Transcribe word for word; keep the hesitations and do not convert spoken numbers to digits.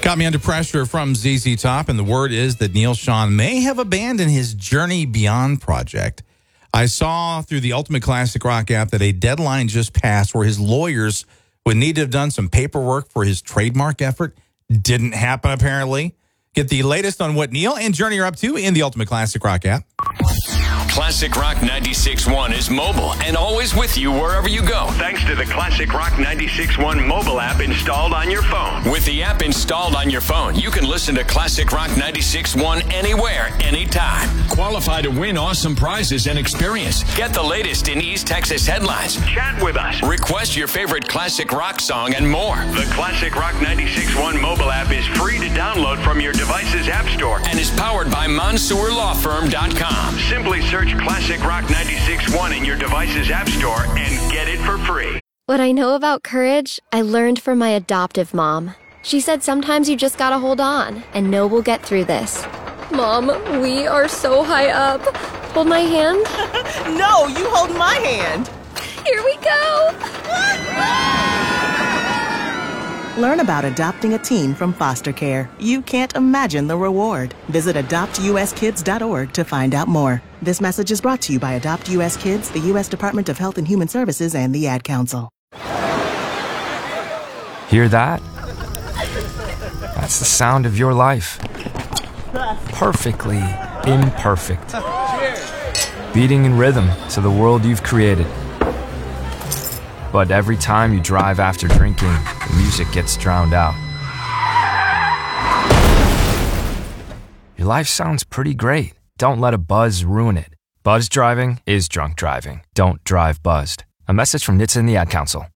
Got Me Under Pressure from Z Z Top, and the word is that Neil Schon may have abandoned his Journey Beyond project. I saw through the Ultimate Classic Rock app that a deadline just passed where his lawyers would need to have done some paperwork for his trademark effort. Didn't happen, apparently. Get the latest on what Neil and Journey are up to in the Ultimate Classic Rock app. Classic Rock ninety-six point one is mobile and always with you wherever you go. Thanks to the Classic Rock ninety-six point one mobile app installed on your phone. With the app installed on your phone, you can listen to Classic Rock ninety-six point one anywhere, anytime. Qualify to win awesome prizes and experience. Get the latest in East Texas headlines. Chat with us. Request your favorite classic rock song and more. The Classic Rock ninety-six point one mobile app is free to download from your device's app store and is powered by Mansour Law Firm dot com. Simply search Classic Rock ninety-six point one in your device's app store and get it for free. What I know about courage, I learned from my adoptive mom. She said sometimes you just gotta hold on and know we'll get through this. Mom, we are so high up. Hold my hand. No, you hold my hand. Here we go. Learn about adopting a teen from foster care. You can't imagine the reward. Visit adopt u s kids dot org to find out more. This message is brought to you by Adopt U S Kids, the U S Department of Health and Human Services, and the Ad Council. Hear that? That's the sound of your life. Perfectly imperfect. Beating in rhythm to the world you've created. But every time you drive after drinking, the music gets drowned out. Your life sounds pretty great. Don't let a buzz ruin it. Buzz driving is drunk driving. Don't drive buzzed. A message from N H T S A and the Ad Council.